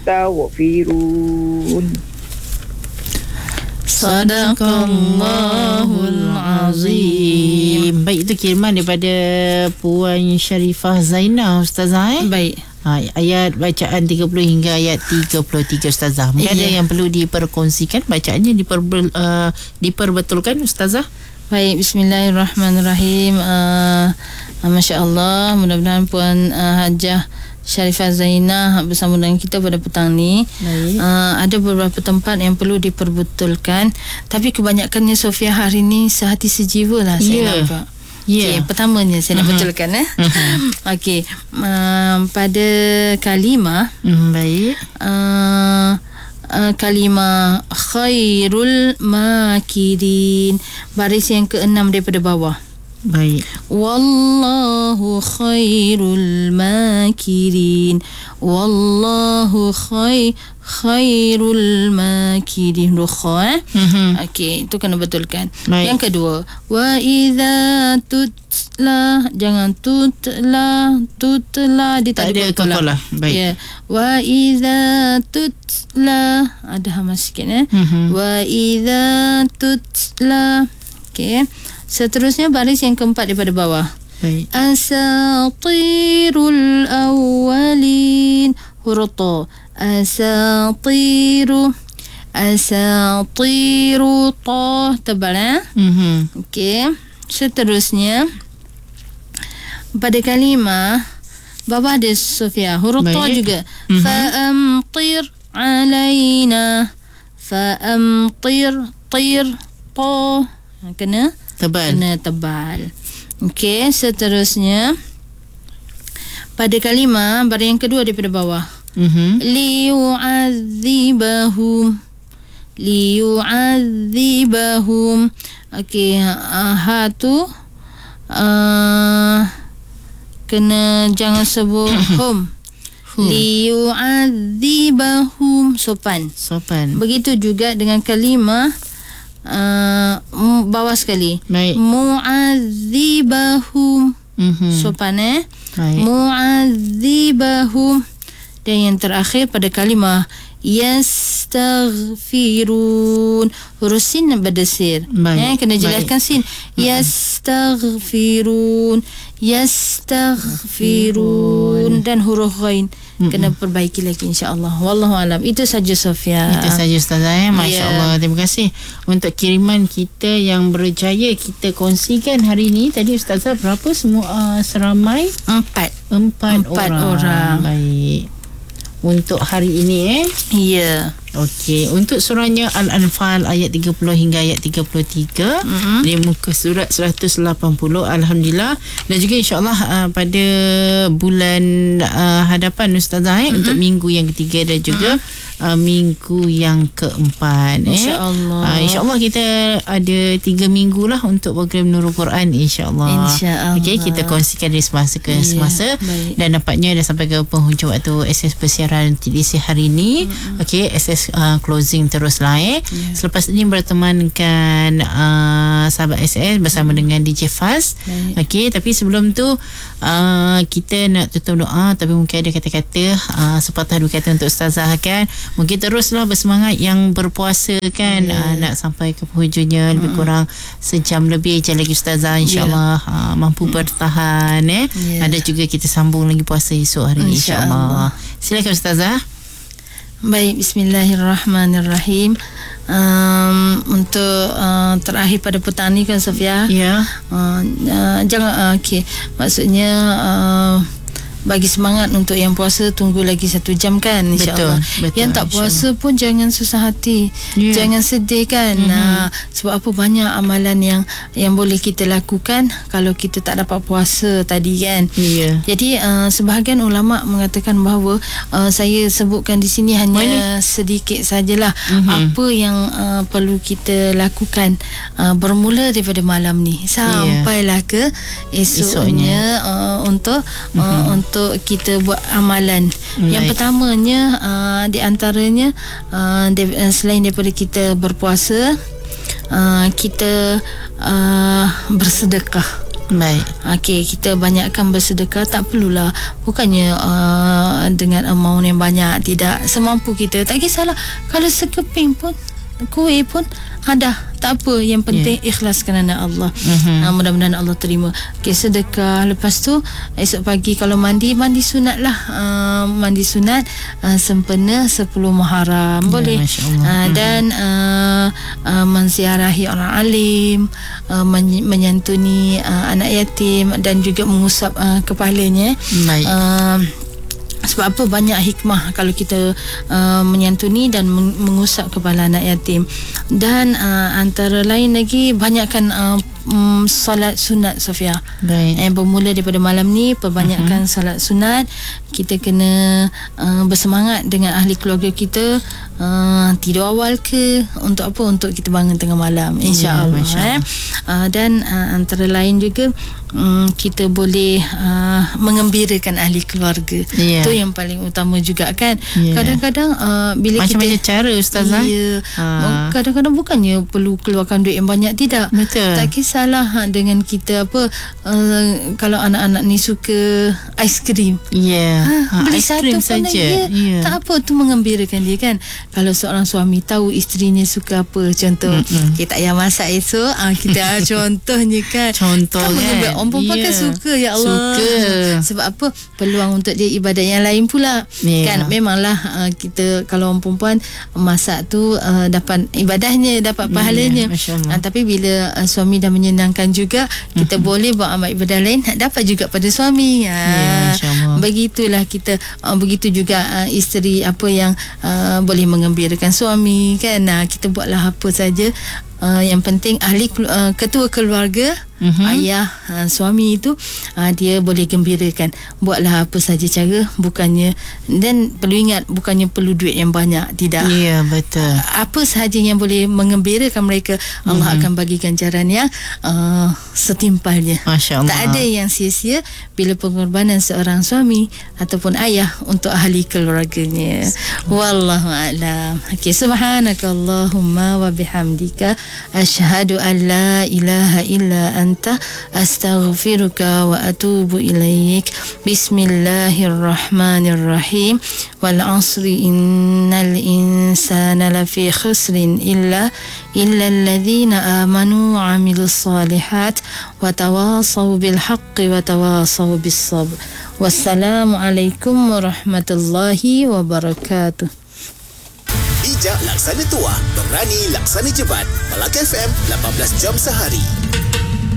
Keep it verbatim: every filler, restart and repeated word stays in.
tastaghfirun. Sadaqallahul azim. Baik, itu kiriman daripada Puan Sharifah Zainah, Ustazah, eh? Baik. Ha, ayat bacaan tiga puluh hingga ayat tiga puluh tiga, Ustazah. Mungkin ada yang perlu diperkongsikan, bacaannya diper, uh, diperbetulkan, Ustazah. Baik, bismillahirrahmanirrahim. Uh, Masya Allah, mudah-mudahan Puan uh, Hajah Sharifah Zainah bersama dengan kita pada petang ni. Uh, ada beberapa tempat yang perlu diperbetulkan, tapi kebanyakannya Sofia hari ni sehati sejiwa lah saya yeah. nampak. Yeah. Okay, pertamanya saya nak uh-huh. betulkan eh. Uh-huh. Okey, uh, pada kalimah mm, baik. Uh, uh, kalimah khairul makirin, baris yang keenam daripada bawah. Baik. Wallahu khairul makirin. Wallahu khair khairul makirin. Rukha, eh? Mm-hmm. Okey, itu kena betulkan. Baik. Yang kedua, wa idza tutla, jangan tutla, tutla dia tak ada kafalah. Baik. Ya. Wa idza tutla, ada hamas sikit eh. Mm-hmm. Wa idza tutla. Okey. Seterusnya baris yang keempat daripada bawah. Baik. Asatirul awwalin. Huruf ta. Asatiru. Asatiru ta. Tebal, eh? Mm-hmm. Okey. Seterusnya pada kalimah bawah ada Sofia. Huruf ta juga. Mm-hmm. Fa'amtir alaina. Fa'amtir. Tir. Ta. Kena tebal. Kena tebal. Okey, seterusnya pada kalimah baris yang kedua daripada bawah. Mhm. Liyu'adzibahum. Liyu'adzibahum. Okey, uh, ha tu uh, kena jangan sebut hum. Liyu'adzibahum, sopan. Sopan. Begitu juga dengan kalimah Uh, bawah sekali. Baik. Mu'adzibahum. Mm-hmm. Sopan, eh? Baik. Mu'adzibahum. Dan yang terakhir pada kalimah yastaghfirun. Huruf sin berdesir. Eh, kena jelaskan sin. Yastaghfirun. Yastaghfirun. Dan huruf ghain kena perbaiki lagi, insya-Allah. Wallahu alam. Itu saja, Sofia. Itu saja, Ustazah, eh? Masya-Allah. Yeah. Terima kasih untuk kiriman kita yang berjaya kita kongsikan hari ini. Tadi Ustazah berapa semua uh, seramai? Empat. Empat, Empat orang. orang. Baik. Untuk hari ini, eh? Ya. Yeah. Okey, untuk surahnya Al-Anfal ayat tiga puluh hingga ayat tiga puluh tiga, mm-hmm. di muka surat seratus lapan puluh, alhamdulillah. Dan juga insya-Allah uh, pada bulan uh, hadapan, Ustazah, eh, mm-hmm. untuk minggu yang ketiga dan juga mm-hmm. uh, minggu yang keempat, eh. Insya-Allah. Uh, insya-Allah kita ada tiga minggu lah untuk program Nurul Quran, insya-Allah. Insya-Allah. Okey, kita kongsikan dari semasa ke semasa. Yeah, dan nampaknya dah sampai ke penghujung waktu S S persiaran T D C hari ini. Mm-hmm. Okey, S S Uh, closing teruslah, eh. Yeah. Selepas ini bertemankan uh, sahabat S S bersama mm. dengan D J Faz. Okey, tapi sebelum tu uh, kita nak tutup doa, tapi mungkin ada kata-kata uh, sepatah dua kata untuk Ustazah, kan. Mungkin teruslah bersemangat yang berpuasa, kan. Yeah. Uh, nak sampai ke penghujungnya, mm. lebih kurang sejam lebih je lagi, Ustazah, insya-Allah. Yeah. uh, mampu mm. bertahan, eh. Yeah. Ada juga kita sambung lagi puasa esok hari, insya-Allah. Silakan, Ustazah. Baik, bismillahirrahmanirrahim. Um, untuk uh, terakhir pada petang ni, kan, Sofia? Ya. Uh, uh, jangan uh, okey. Maksudnya uh, bagi semangat untuk yang puasa, tunggu lagi satu jam, kan, insya-Allah. Betul, betul, yang tak puasa pun jangan susah hati, yeah. jangan sedih, kan. Mm-hmm. Uh, sebab apa, banyak amalan yang yang boleh kita lakukan kalau kita tak dapat puasa tadi, kan. Yeah. Jadi uh, sebahagian ulama mengatakan bahawa uh, saya sebutkan di sini hanya Mana? sedikit sajalah mm-hmm. apa yang uh, perlu kita lakukan uh, bermula daripada malam ni sampailah ke esoknya, uh, untuk mm-hmm. uh, untuk untuk kita buat amalan. Baik. Yang pertamanya uh, di antaranya uh, de- selain daripada kita berpuasa, uh, kita uh, bersedekah. Baik. Okey, kita banyakkan bersedekah, tak perlulah bukannya uh, dengan amount yang banyak, tidak, semampu kita. Tak kisahlah kalau sekeping pun, kuih pun ada, tak apa, yang penting yeah. ikhlas kerana Allah. Mm-hmm. uh, mudah-mudahan Allah terima. Okay, sedekah. Lepas tu esok pagi kalau mandi, mandi sunat lah, uh, mandi sunat uh, sempena sepuluh Muharram, yeah, boleh. uh, dan uh, uh, menziarahi orang alim, uh, men- menyantuni uh, anak yatim, dan juga mengusap uh, kepalanya. Baik. uh, Sebab apa, banyak hikmah kalau kita uh, menyantuni dan mengusap kepala anak yatim. Dan uh, antara lain lagi, banyakkan uh, um, solat sunat, Sofia. Baik. Eh, bermula daripada malam ni, perbanyakkan uh-huh. solat sunat. Kita kena uh, bersemangat dengan ahli keluarga kita. Uh, tidur awal ke, untuk apa? Untuk kita bangun tengah malam, insya-Allah. Ya, eh. uh, dan uh, antara lain juga, um, kita boleh uh, mengembirakan ahli keluarga. Yeah. Itu yang paling utama juga kan. Yeah. Kadang-kadang uh, bila macam-macam kita, cara Ustazah. Ya, ha. kadang-kadang bukannya perlu keluarkan duit yang banyak, tidak. Betul. Tak kisahlah ha, dengan kita apa, uh, kalau anak-anak ni suka aiskrim. Ya. Yeah. Ha, ha, beli satu saja. Ya, yeah. Tak apa, tu mengembirakan dia kan. Kalau seorang suami tahu isterinya suka apa, contoh mm-hmm. kita tak payah masak esok, ah, kita contohnya kan, contoh kan, kan? Orang perempuan yeah. kan suka, ya Allah, suka. Sebab apa, peluang untuk dia ibadat yang lain pula, yeah. kan. Memanglah uh, kita kalau orang perempuan masak tu uh, dapat ibadahnya, dapat pahalanya, yeah, uh, tapi bila uh, suami dah menyenangkan juga, kita mm-hmm. boleh buat amal ibadah lain, dapat juga pada suami. uh, yeah, begitulah kita, uh, begitu juga uh, isteri apa yang uh, boleh mengembirakan suami kan. Nah, kita buatlah apa saja, uh, yang penting ahli uh, ketua keluarga, mm-hmm. ayah, uh, suami itu uh, dia boleh gembirakan. Buatlah apa saja cara, bukannya, dan perlu ingat, bukannya perlu duit yang banyak, tidak. Ya, yeah, betul. Uh, apa sahaja yang boleh mengembirakan mereka, Allah mm-hmm. akan bagi ganjaran yang uh, setimpalnya. Masya Allah. Tak ada yang sia-sia bila pengorbanan seorang suami ataupun ayah untuk ahli keluarganya. Wallahu a'lam. Okay, subhanakallahumma wa bihamdika asyhadu an la ilaha illa anta astaghfiruka wa atubu ilaik. Bismillahirrahmanirrahim. Wal 'asri innal insana lafi khusrin illa illa alladhina amanu wa 'amilus solihat wa tawasaw bil haqqi wa tawasaw bis sabr. Wassalamualaikum warahmatullahi wabarakatuh. Bijak laksana tua, berani laksana jebat. Melaka F M, lapan belas jam sehari.